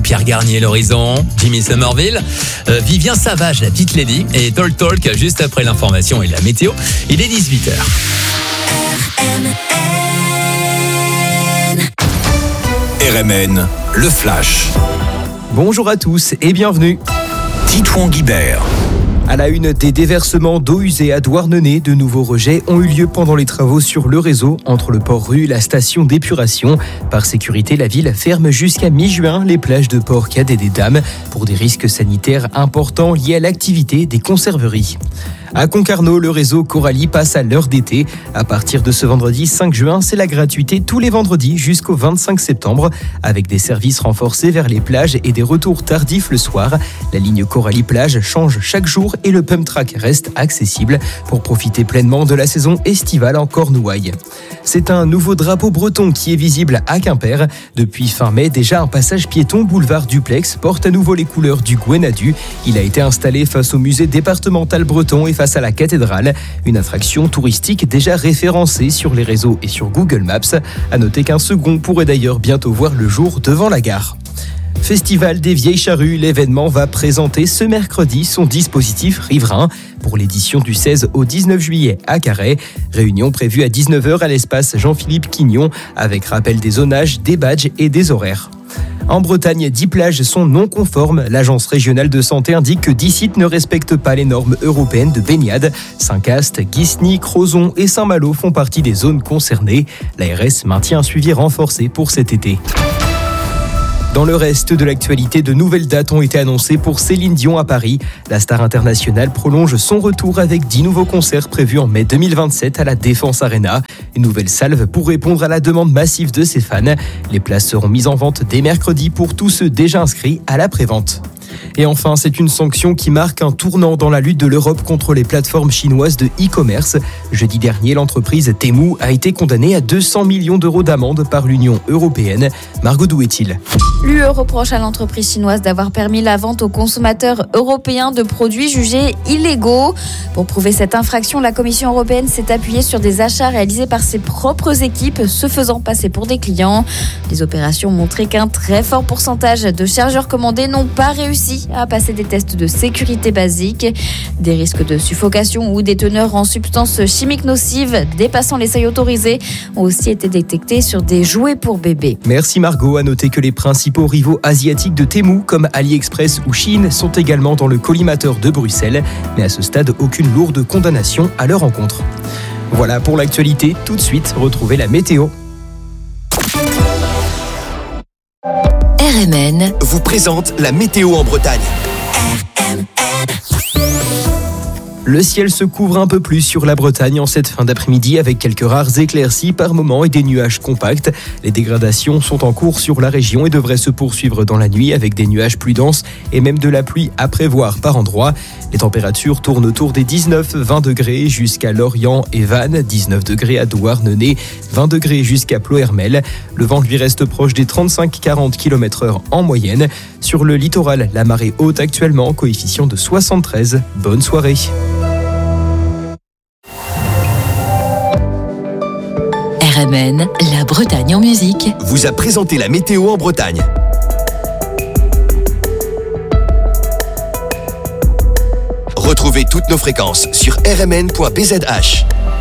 Pierre Garnier, l'horizon, Jimmy Somerville, Vivien Savage, la petite Lady, et Talk juste après l'information et la météo. Il est 18h. RMN, le Flash. Bonjour à tous et bienvenue. Titouan Guibert. À la une, des déversements d'eau usée à Douarnenez, de nouveaux rejets ont eu lieu pendant les travaux sur le réseau entre le port-rue et la station d'épuration. Par sécurité, la ville ferme jusqu'à mi-juin les plages de Port-Cade et des Dames pour des risques sanitaires importants liés à l'activité des conserveries. À Concarneau, le réseau Coralie passe à l'heure d'été. À partir de ce vendredi 5 juin, c'est la gratuité tous les vendredis jusqu'au 25 septembre, avec des services renforcés vers les plages et des retours tardifs le soir. La ligne Coralie Plage change chaque jour et le pump track reste accessible pour profiter pleinement de la saison estivale en Cornouailles. C'est un nouveau drapeau breton qui est visible à Quimper. Depuis fin mai, déjà un passage piéton boulevard Duplex porte à nouveau les couleurs du Gwenadu. Il a été installé face au musée départemental breton et face à la cathédrale. Une attraction touristique déjà référencée sur les réseaux et sur Google Maps. À noter qu'un second pourrait d'ailleurs bientôt voir le jour devant la gare. Festival des Vieilles Charrues, l'événement va présenter ce mercredi son dispositif riverain pour l'édition du 16 au 19 juillet à Carhaix. Réunion prévue à 19h à l'espace Jean-Philippe Quignon avec rappel des zonages, des badges et des horaires. En Bretagne, 10 plages sont non conformes. L'Agence régionale de santé indique que 10 sites ne respectent pas les normes européennes de baignade. Saint-Cast, Guisny, Crozon et Saint-Malo font partie des zones concernées. L'ARS maintient un suivi renforcé pour cet été. Dans le reste de l'actualité, de nouvelles dates ont été annoncées pour Céline Dion à Paris. La star internationale prolonge son retour avec 10 nouveaux concerts prévus en mai 2027 à la Défense Arena. Une nouvelle salve pour répondre à la demande massive de ses fans. Les places seront mises en vente dès mercredi pour tous ceux déjà inscrits à la prévente. Et enfin, c'est une sanction qui marque un tournant dans la lutte de l'Europe contre les plateformes chinoises de e-commerce. Jeudi dernier, l'entreprise Temu a été condamnée à 200 millions d'euros d'amende par l'Union européenne. Margot Douet-il. L'UE reproche à l'entreprise chinoise d'avoir permis la vente aux consommateurs européens de produits jugés illégaux. Pour prouver cette infraction, la Commission européenne s'est appuyée sur des achats réalisés par ses propres équipes, se faisant passer pour des clients. Les opérations ont montré qu'un très fort pourcentage de chargeurs commandés n'ont pas réussi à passer des tests de sécurité basiques. Des risques de suffocation ou des teneurs en substances chimiques nocives dépassant les seuils autorisés ont aussi été détectés sur des jouets pour bébés. Merci Margot. À noter que les principaux rivaux asiatiques de Temu comme AliExpress ou Shein sont également dans le collimateur de Bruxelles. Mais à ce stade, aucune lourde condamnation à leur encontre. Voilà pour l'actualité. Tout de suite, retrouvez la météo. RMN vous présente la météo en Bretagne. Le ciel se couvre un peu plus sur la Bretagne en cette fin d'après-midi avec quelques rares éclaircies par moments et des nuages compacts. Les dégradations sont en cours sur la région et devraient se poursuivre dans la nuit avec des nuages plus denses et même de la pluie à prévoir par endroits. Les températures tournent autour des 19-20 degrés jusqu'à Lorient et Vannes, 19 degrés à Douarnenez, 20 degrés jusqu'à Ploërmel. Le vent lui reste proche des 35-40 km/h en moyenne. Sur le littoral, la marée haute actuellement, coefficient de 73. Bonne soirée. RMN, la Bretagne en musique, vous a présenté la météo en Bretagne. Retrouvez toutes nos fréquences sur rmn.bzh.